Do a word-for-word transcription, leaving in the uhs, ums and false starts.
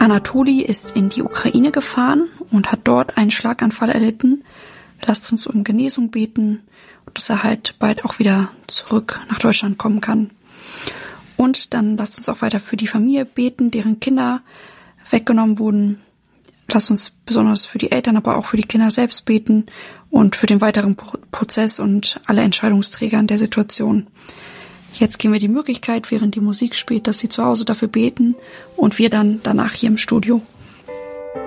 Anatoli ist in die Ukraine gefahren und hat dort einen Schlaganfall erlitten. Lasst uns um Genesung beten und dass er halt bald auch wieder zurück nach Deutschland kommen kann. Und dann lasst uns auch weiter für die Familie beten, deren Kinder weggenommen wurden. Lasst uns besonders für die Eltern, aber auch für die Kinder selbst beten und für den weiteren Prozess und alle Entscheidungsträger in der Situation. Jetzt geben wir die Möglichkeit, während die Musik spielt, dass sie zu Hause dafür beten und wir dann danach hier im Studio.